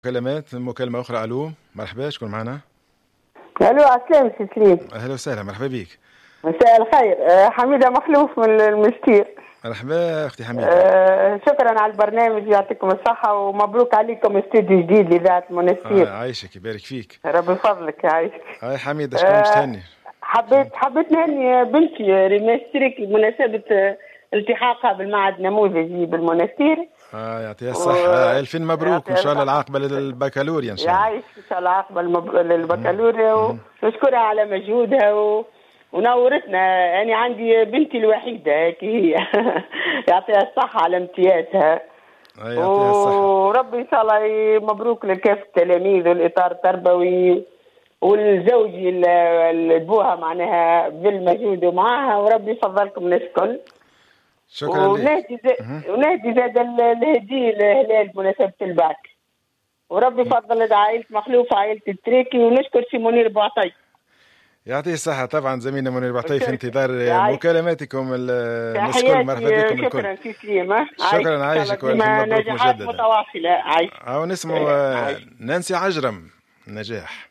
كلمات مكالمة أخرى. ألو، مرحبا، شكون معنا؟ الو، عسلامة سي سليم. أهلا وسهلا، مرحبا بيك. مساء الخير. حميدة مخلوف من المستير. مرحبا أختي حميدة. شكرا على البرنامج، يعطيكم الصحة ومبروك عليكم استوديو جديد لإذاعة المنستير. عايشك، يبارك فيك. ربي فضلك يعيشك. هاي حميدة، شكون باش تهني؟ حبيت نهني بنتي ريماستريك بمناسبة التحاقها بالمعهد النموذجي بالمنستير. يعطيها الصحة. ألف مبروك إن شاء الله العاقبة للبكالوريا إن شاء الله. يعيش إن شاء الله العاقبة للبكالوريا، ونشكرها على مجهودها ونورتنا. يعني عندي بنتي الوحيدة هيك هي. يعطيها الصحة على امتيازها. يعطيها الصحة. وربي إن شاء الله مبروك لكافة التلاميذ والإطار التربوي والزوج اللي بوها معناها بالمجهود ومعاها، وربي يفضلكم الناس الكل. شكرا لك. ونادي زاد الهدية لهلال بمناسبة البعث، وربي يفضل عائلة مخلوف عائلة التريكي، ونشكر سي منير بوعطي. يعطيه الصحة. طبعا زميلنا منير بوعطي في انتظار مكالماتكم الناس الكل. مرحبا بكم الكل. شكرا سي سليم. شكرا، عايشك والف مبروك مجددا. متواصلة. ونسمو نانسي عجرم. نجاح.